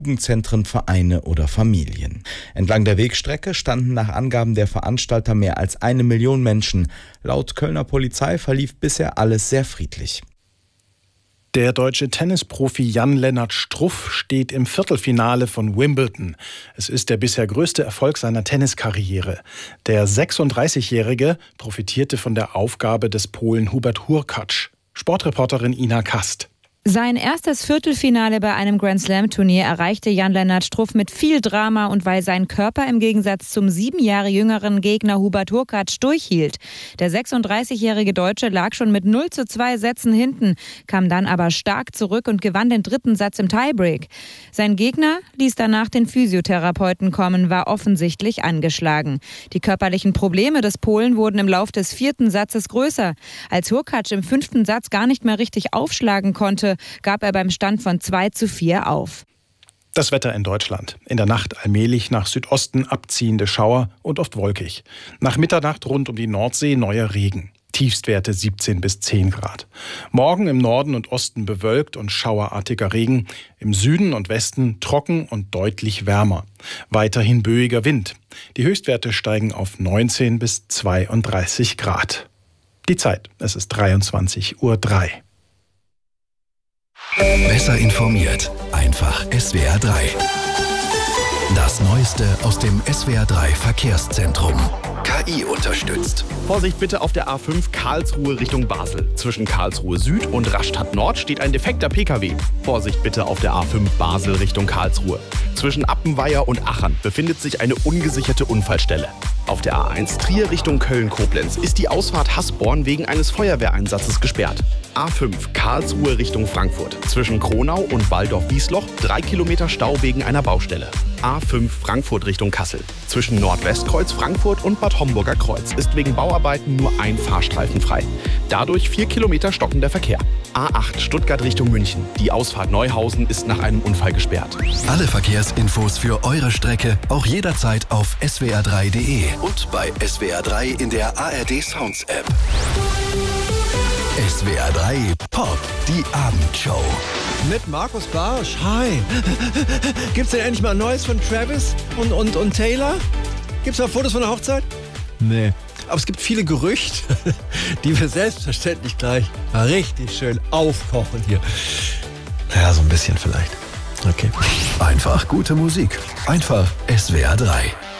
Jugendzentren, Vereine oder Familien. Entlang der Wegstrecke standen nach Angaben der Veranstalter mehr als 1 Million Menschen. Laut Kölner Polizei verlief bisher alles sehr friedlich. Der deutsche Tennisprofi Jan-Lennart Struff steht im Viertelfinale von Wimbledon. Es ist der bisher größte Erfolg seiner Tenniskarriere. Der 36-Jährige profitierte von der Aufgabe des Polen Hubert Hurkacz. Sportreporterin Ina Kast. Sein erstes Viertelfinale bei einem Grand-Slam-Turnier erreichte Jan-Lennart Struff mit viel Drama und weil sein Körper im Gegensatz zum 7 Jahre jüngeren Gegner Hubert Hurkacz durchhielt. Der 36-jährige Deutsche lag schon mit 0:2 Sätzen hinten, kam dann aber stark zurück und gewann den 3. Satz im Tiebreak. Sein Gegner ließ danach den Physiotherapeuten kommen, war offensichtlich angeschlagen. Die körperlichen Probleme des Polen wurden im Lauf des 4. Satzes größer. Als Hurkacz im 5. Satz gar nicht mehr richtig aufschlagen konnte, gab er beim Stand von 2:4 auf. Das Wetter in Deutschland. In der Nacht allmählich nach Südosten abziehende Schauer und oft wolkig. Nach Mitternacht rund um die Nordsee neuer Regen. Tiefstwerte 17 bis 10 Grad. Morgen im Norden und Osten bewölkt und schauerartiger Regen. Im Süden und Westen trocken und deutlich wärmer. Weiterhin böiger Wind. Die Höchstwerte steigen auf 19 bis 32 Grad. Die Zeit, es ist 23:03 Uhr. Besser informiert, einfach SWR 3. Das Neueste aus dem SWR 3 Verkehrszentrum. KI unterstützt. Vorsicht bitte auf der A5 Karlsruhe Richtung Basel. Zwischen Karlsruhe Süd und Rastatt Nord steht ein defekter Pkw. Vorsicht bitte auf der A5 Basel Richtung Karlsruhe. Zwischen Appenweier und Achern befindet sich eine ungesicherte Unfallstelle. Auf der A1 Trier Richtung Köln-Koblenz ist die Ausfahrt Hasborn wegen eines Feuerwehreinsatzes gesperrt. A5 Karlsruhe Richtung Frankfurt. Zwischen Kronau und Walldorf-Wiesloch 3 Kilometer Stau wegen einer Baustelle. A5 Frankfurt Richtung Kassel. Zwischen Nordwestkreuz Frankfurt und Bad Homburger Kreuz ist wegen Bauarbeiten nur ein Fahrstreifen frei. Dadurch 4 Kilometer stockender Verkehr. A8 Stuttgart Richtung München. Die Ausfahrt Neuhausen ist nach einem Unfall gesperrt. Alle Verkehrsinfos für eure Strecke auch jederzeit auf swr3.de und bei SWR 3 in der ARD Sounds App. SWR 3 Pop, die Abendshow. Mit Markus Barsch. Hi. Gibt's denn endlich mal Neues von Travis und Taylor? Gibt's mal Fotos von der Hochzeit? Nee. Aber es gibt viele Gerüchte, die wir selbstverständlich gleich mal richtig schön aufkochen hier. Ja, so ein bisschen vielleicht. Okay. Einfach gute Musik. Einfach SWR 3.